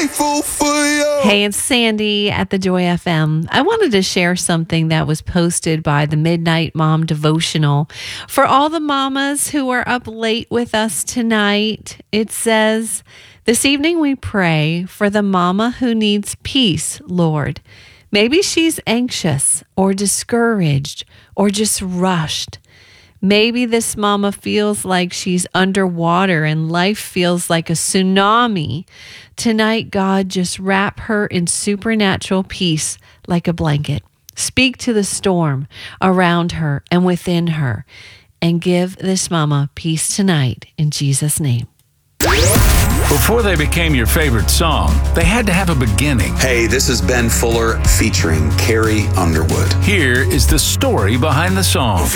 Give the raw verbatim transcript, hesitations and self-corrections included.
grateful for you. Hey, it's Sandy at the Joy F M. I wanted to share something that was posted by the Midnight Mom Devotional. For all the mamas who are up late with us tonight, it says, this evening we pray for the mama who needs peace, Lord. Maybe she's anxious or discouraged or just rushed. Maybe this mama feels like she's underwater and life feels like a tsunami. Tonight, God, just wrap her in supernatural peace like a blanket. Speak to the storm around her and within her, and give this mama peace tonight in Jesus' name. Before they became your favorite song, they had to have a beginning. Hey, this is Ben Fuller featuring Carrie Underwood. Here is the story behind the song.